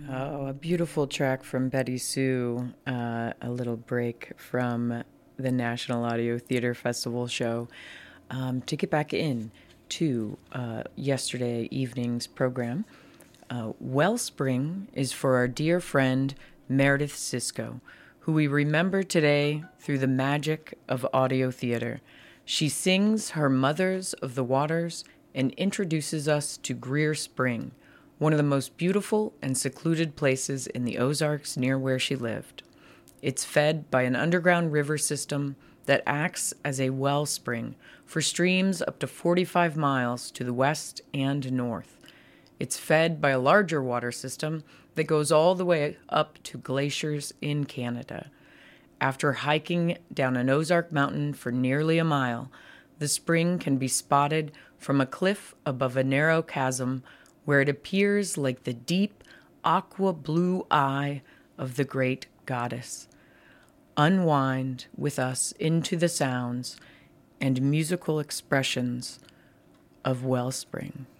Oh, a beautiful track from Betty Sue. A little break from the National Audio Theater Festival show to get back in to yesterday evening's program. Wellspring is for our dear friend Meredith Sisko, who we remember today through the magic of audio theater. She sings her Mothers of the Waters and introduces us to Greer Spring, one of the most beautiful and secluded places in the Ozarks near where she lived. It's fed by an underground river system that acts as a wellspring for streams up to 45 miles to the west and north. It's fed by a larger water system that goes all the way up to glaciers in Canada. After hiking down an Ozark mountain for nearly a mile, the spring can be spotted from a cliff above a narrow chasm where it appears like the deep aqua blue eye of the great goddess. Unwind with us into the sounds and musical expressions of Wellspring.